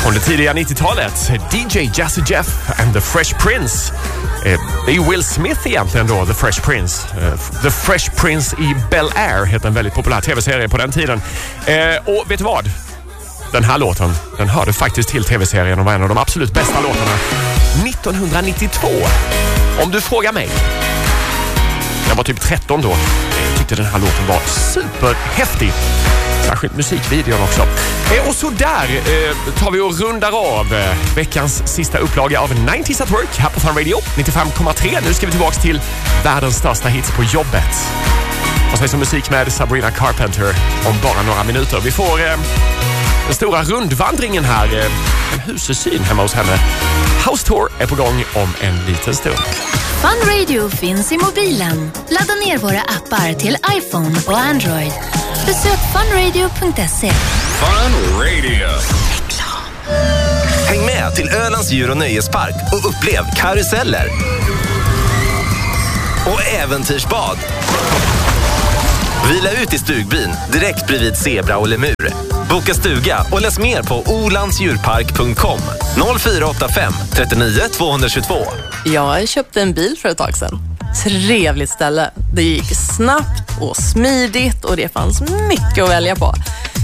Från det tidiga 90-talet, DJ Jazzy Jeff and the Fresh Prince. Det är ju Will Smith egentligen då, The Fresh Prince. The Fresh Prince i Bel-Air heter en väldigt populär tv-serie på den tiden. Och vet du vad? Den här låten, den hörde faktiskt till tv-serien och var en av de absolut bästa låtarna 1992. Om du frågar mig. Jag var typ 13 då. Jag tyckte den här låten var superhäftig. Särskilt musikvideon också. Och så där tar vi och rundar av veckans sista upplaga av 90s at Work här på Fun Radio 95,3. Nu ska vi tillbaka till världens största hits på jobbet. Och så som musik med Sabrina Carpenter om bara några minuter. Vi får den stora rundvandringen här. En husesyn hemma hos henne. House Tour är på gång om en liten stund. Fun Radio finns i mobilen. Ladda ner våra appar till iPhone och Android. Besök funradio.se. Fun Radio. Häng med till Ölands djur- och nöjespark och upplev karuseller och äventyrsbad. Vila ut i stugbyn direkt bredvid zebra och lemur. Boka stuga och läs mer på olandsdjurpark.com 0485 39 222. Jag köpte en bil för ett tag sedan. Trevligt ställe. Det gick snabbt och smidigt och det fanns mycket att välja på.